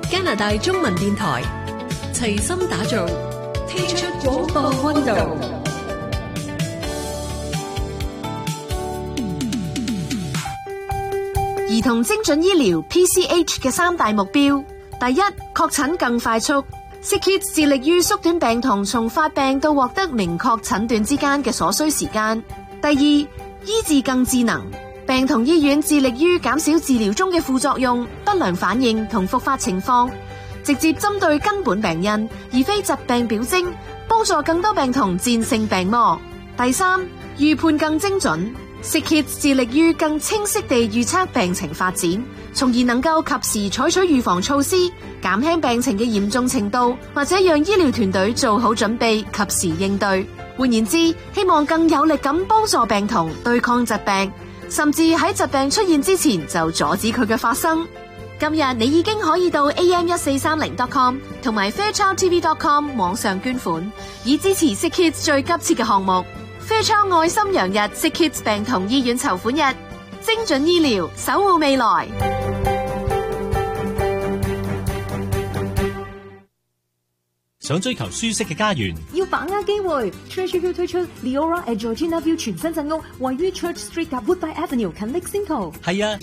加拿大中文電台齊心打造，踢出廣播溫度。 兒童精準醫療 PCH 嘅3大目標：第一，確診更快速。SickKids 致力於縮短病童從發病到獲得明確診斷之間嘅所需時間。第二，醫治更智能。病童醫院致力於減少治療中嘅副作用、不良反應同復發情況，直接針對根本病因，而非疾病表徵，幫助更多病童戰勝病魔。第三，預判更精準。SickKids 致力於更清晰地預測病情發展，從而能夠及時採取預防措施，減輕病情嘅嚴重程度，或者讓醫療團隊做好準備，及時應對。換言之，希望更有力咁幫助病童對抗疾病，甚至喺疾病出現之前就阻止佢嘅發生。今日你已經可以到 am1430.com 同埋 fairchildtv.com 網上捐款，以支持 SickKids 最急切嘅項目。Fairchild 愛心洋日 SickKids 病童醫院籌款日，精準醫療，守護未來。 想追求舒適嘅家園， 要把握機會。Treasure View 推出 Leora at Georgina View 全新鎮屋，位於 Church Street 及 Woodbine Avenue 近 Lexington。 係啊。